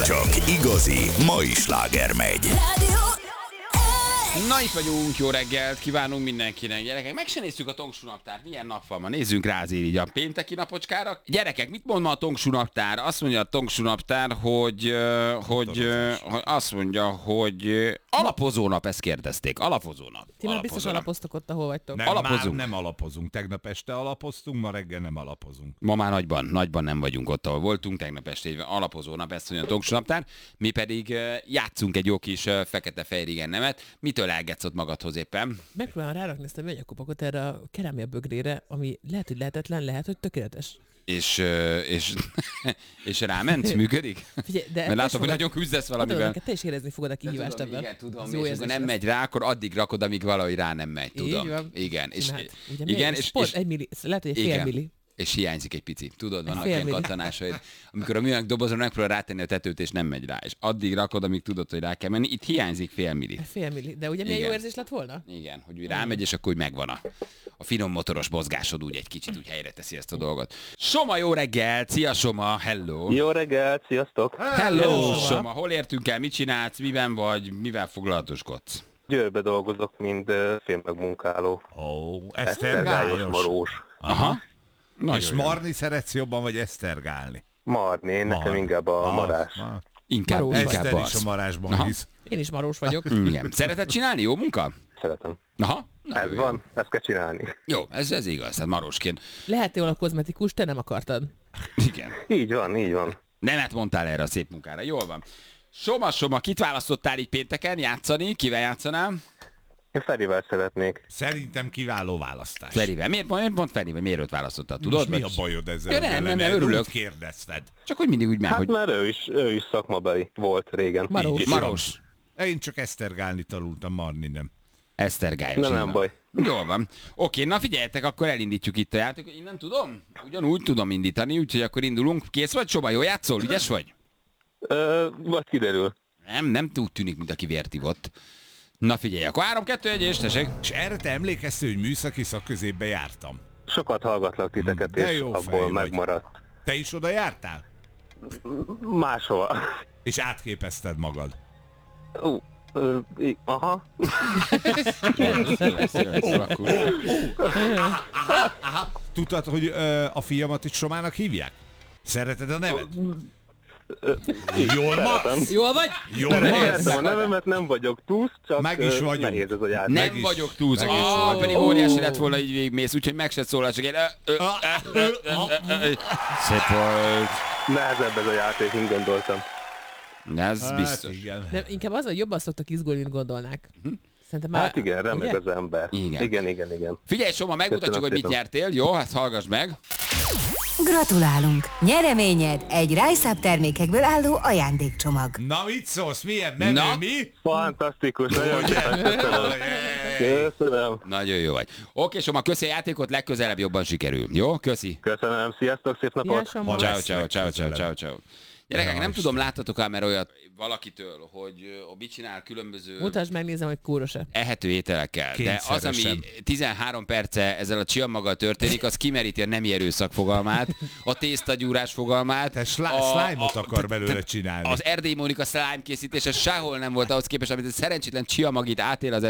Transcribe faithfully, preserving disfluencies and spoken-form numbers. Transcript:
Csak igazi mai sláger megy. Na itt vagyunk, jó reggelt kívánunk mindenkinek. Gyerekek, meg se néztük a Tongsu naptárt. Milyen nap van ma? Nézzünk rá azért így a pénteki napocskára. Gyerekek, mit mond ma a Tongsu naptár? Azt mondja a Tongsu naptár, hogy, hogy, hogy azt mondja, hogy alapozó nap, ezt kérdezték. Alapozó nap. Ti már biztos alapoztok ott, ahol vagytok. Nem, Alapozunk. már nem alapozunk. Tegnap este alapoztunk, ma reggel nem alapozunk. Ma már nagyban, nagyban nem vagyunk ott, ahol voltunk. Tegnap este alapozó nap, ezt mondja a Tongsu naptár. Mi pedig játszunk egy jó kis fekete-fehér igen nemet. Mitől elgetszod magadhoz éppen? Megpróbálom rárakni ezt a műanyagkupakot erre a kerámia bögrére, ami lehet, hogy lehetetlen, lehet, hogy tökéletes. És, és, és ráment? Működik? Figyelj, de mert látom, hogy nagyon küzdesz valamivel. Tudod, te is érezni fogod a kihívást tudom, ebben. igen, tudom, Az és jó akkor érzés nem lesz. megy rá, akkor addig rakod, amíg valahogy rá nem megy, tudom. Így van. Igen, és, Hát, ugye igen, és, és, pont és, egy milli, lehet, hogy egy fél igen. milli. és hiányzik egy pici. Tudod, vannak fél ilyen milli. kattanásaid, amikor a műanyag dobozra megpróbál rátenni a tetőt, és nem megy rá. És addig rakod, amíg tudod, hogy rá kell menni. Itt hiányzik fél milli. Egy fél milli. De ugye milyen Igen. jó érzés lett volna? Igen, hogy úgy rámegy, és akkor úgy megvan a, a finom motoros mozgásod, úgy egy kicsit úgy helyre teszi ezt a dolgot. Soma, jó reggel! Szia, Soma! Hello! Jó reggelt, sziasztok! Hello, Hello, Soma! Soma. Hol értünk el? Mit csinálsz? Miben vagy? Mivel foglalatoskodsz? Győrbe dolgozok, mint uh, filmmegmunkáló. Ó, Esztergályos Esztergályos. Marós. Aha. Nagyon És jó. marni szeretsz jobban, vagy esztergálni? Marni, nekem Mar. inkább a Ah, marás. ah. Inkább, Marós. inkább Eszter is az. a marásban Aha. hisz. Én is marós vagyok. Igen. Szereted csinálni? Jó munka? Szeretem. Aha. Na, Ez jó, van, ezt kell csinálni. Jó, ez, ez igaz, tehát marosként. Lehet jól a kozmetikus, te nem akartad. Igen. Így van, így van. Nemet mondtál erre a szép munkára. Jól van. Soma, Soma, kit választottál így pénteken játszani? Kivel játszanál? Én Ferivel szeretnék. Szerintem kiváló választás. Ferivel. Miért, miért pont Ferivel? Miért őt választottál? Tudod? Most mi a vagy- bajod ezzel? Ja, nem, ellene? nem, nem, örülök. Úgy kérdezted. Csak hogy mindig úgy már, Hát hogy már ő is, ő is szakmabeli volt régen. Marós. Így van. Maros. Én csak esztergálni tanultam, marni nem. Esztergályos. Nem, nem így baj. van. Jól van. Oké, na figyeljetek, akkor elindítjuk itt a játékot. Én nem tudom? Ugyanúgy tudom indítani, úgyhogy akkor indulunk. Kész vagy, Soma? Jól játszol? Ügyes vagy? Ö, vagy kiderül. Nem, nem úgy tűnik, mint aki vért ivott. Na figyelj, akkor három, kettő, egy, és tessék. És erre te emlékeztél, hogy műszaki szakközépbe jártam? Sokat hallgatlak titeket, De és jó fej abból vagy. megmaradt. Te is oda jártál? Máshova. És átképezted magad. Ú, ö, í- aha. Tudtad, hogy ö, a fiamat is Somának hívják? Szereted a nevet? Jól ma? Szeretem. Jól vagy? Jól Értem a nevemet, nem vagyok túsz, csak Meg is ö, vagyunk. nehéz ez a játék. Nem is- vagyok túlzó. meg is Ah, vagyok. pedig óriási lett volna, így végigmész, úgyhogy meg se szólal, csak én... ö, ö, ö, ö, ö, ö, ö. Szép volt. Nehezebb ez a játék, mint gondoltam. Ez Hát biztos. igen. Nem, inkább az, hogy jobban szoktak izgulni, mint gondolnák. Szerintem már... Hát igen, remek ugye? az ember. Igen. Igen, igen, igen. Figyelj, Soma, megmutatjuk, Köszönöm hogy mit szépen. nyertél. Jó, hát hallgass meg. Gratulálunk! Nyereményed egy Rise-Up termékekből álló ajándékcsomag. Na mit szólsz? Milyen menő, Na? mi? Fantasztikus, nagyon szépen köszönöm. Köszönöm. Nagyon jó vagy. Oké, Soma, köszi a játékot, legközelebb jobban sikerül. Jó, köszi. Köszönöm, sziasztok, szép Ja, napot! Soma. Ciao, lesz ciao, ciao, ciao, legközelebb. ciao, ciao. Gyerekek, Ja, nem Isten. tudom, láttatok-e már olyat valakitől, hogy ö, mit csinál különböző Mutasd meg, nézem, hogy kúros-e. ehető ételekkel. De az, ami Kényszeresen. tizenhárom perce ezzel a csiamaggal történik, az kimeríti a nemi erőszak fogalmát, a tésztagyúrás fogalmát. Te slá- a- slime-ot a- akar te- belőle te- csinálni. Az Erdély Mónika slime készítése sehol nem volt ahhoz képest, amit a szerencsétlen csiamag itt átél az